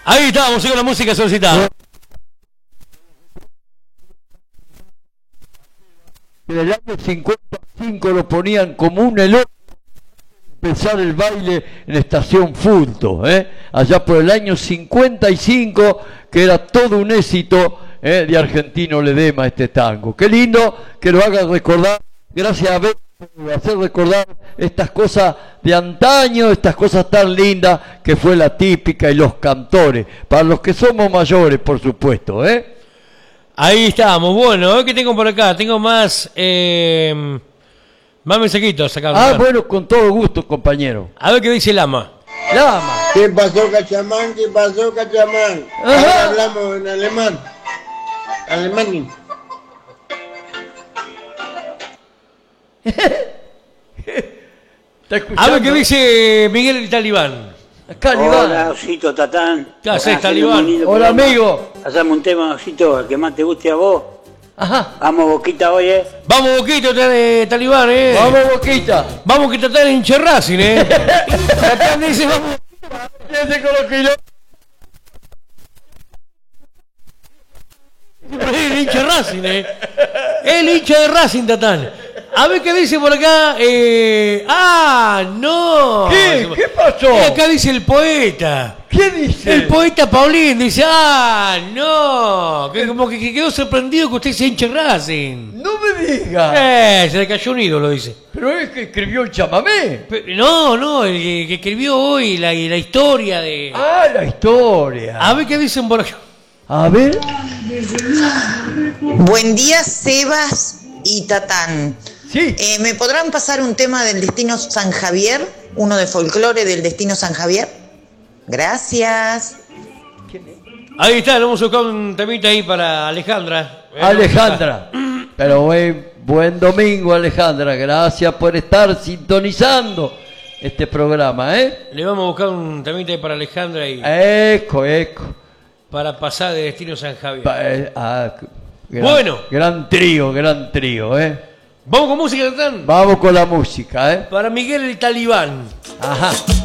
Ahí estábamos con la música solicitada. En el año 55 lo ponían como un elogio empezar el baile en Estación Fulto, allá por el año 55, que era todo un éxito de Argentino Ledesma este tango. Qué lindo que lo haga recordar, gracias a ver, hacer recordar estas cosas de antaño, estas cosas tan lindas que fue la típica y los cantores, para los que somos mayores, por supuesto, Ahí estamos. Bueno, ¿qué tengo por acá? Tengo más mensajitos acá. Bueno, con todo gusto, compañero. A ver qué dice Lama. Lama. ¿Qué pasó, Cachamán? ¿Qué pasó, Cachamán? Ahora hablamos en alemán. Alemán. A ver qué dice Miguel el Talibán. Hola, Osito Tatán. ¿Qué haces, Talibán? Hola, amigo. Haceme un tema, Osito, el que más te guste a vos. Ajá. Vamos, Boquita, hoy, Vamos, Boquita, Talibán, Vamos, Boquita. Vamos, que Tatán en hincha Racing, Tatán dice, vamos. El hincha Racing, El hincha de Racing, Tatán. A ver qué dice por acá. No. ¿Qué pasó? Acá dice el poeta. ¿Qué dice? El poeta Paulín dice, no. Que como que quedó sorprendido que usted sea hincha de Racing. No me diga. Se le cayó un ídolo, dice. Pero es que escribió el chamamé. No, el que escribió hoy la historia de... La historia. A ver qué dicen por acá. A ver. Buen día, Sebas y Tatán. Sí. ¿Me podrán pasar un tema del Destino San Javier? Uno de folclore del Destino San Javier. Gracias. Ahí está, le vamos a buscar un temita ahí para Alejandra. Alejandra. Pero buen domingo, Alejandra. Gracias por estar sintonizando este programa, Le vamos a buscar un temita ahí para Alejandra y... Eco. Para pasar de Destino San Javier. Bueno. Gran trío, ¿Vamos con música, Tatán? Vamos con la música, Para Miguel el Talibán. Ajá.